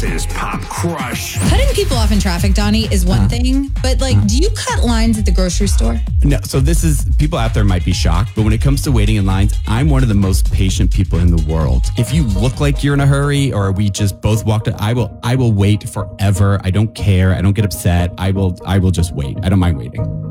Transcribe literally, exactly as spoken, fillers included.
is Pop Crush. Cutting people off in traffic, Donnie, is one uh, thing, but like, uh, do you cut lines at the grocery store? No, so this is, people out there might be shocked, but when it comes to waiting in lines, I'm one of the most patient people in the world. If you look like you're in a hurry or we just both walked, I will, I will wait forever. I don't care. I don't get upset. I will, I will just wait. I don't mind waiting.